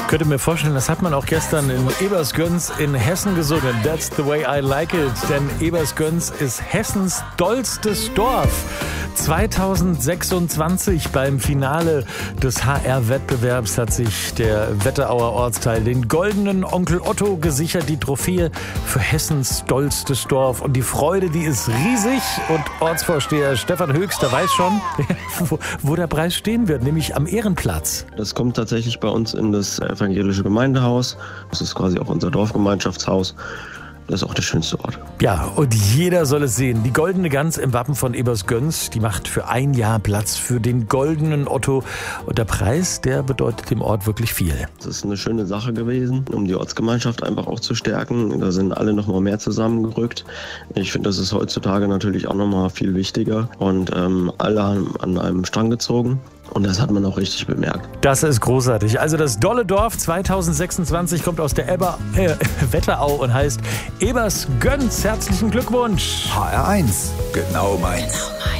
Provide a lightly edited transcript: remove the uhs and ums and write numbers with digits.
könnte mir vorstellen, das hat man auch gestern in Ebersgöns in Hessen gesungen. That's the way I like it. Denn Ebersgöns ist Hessens dollstes Dorf. 2026 beim Finale des HR-Wettbewerbs hat sich der Wetterauer Ortsteil den goldenen Onkel Otto gesichert, die Trophäe für Hessens dollstes Dorf. Und die Freude, die ist riesig. Und Ortsvorsteher Stefan Höchster weiß schon, wo der Preis stehen wird, nämlich am Ehrenplatz. Das kommt tatsächlich bei uns in das evangelische Gemeindehaus. Das ist quasi auch unser Dorfgemeinschaftshaus. Das ist auch der schönste Ort. Ja, und jeder soll es sehen. Die goldene Gans im Wappen von Ebersgöns, die macht für ein Jahr Platz für den goldenen Otto. Und der Preis, der bedeutet dem Ort wirklich viel. Das ist eine schöne Sache gewesen, um die Ortsgemeinschaft einfach auch zu stärken. Da sind alle noch mal mehr zusammengerückt. Ich finde, das ist heutzutage natürlich auch noch mal viel wichtiger. Und alle haben an einem Strang gezogen. Und das hat man auch richtig bemerkt. Das ist großartig. Also das Dolle Dorf 2026 kommt aus der Wetterau und heißt Ebersgöns. Herzlichen Glückwunsch. HR1, genau meins. Genau meins.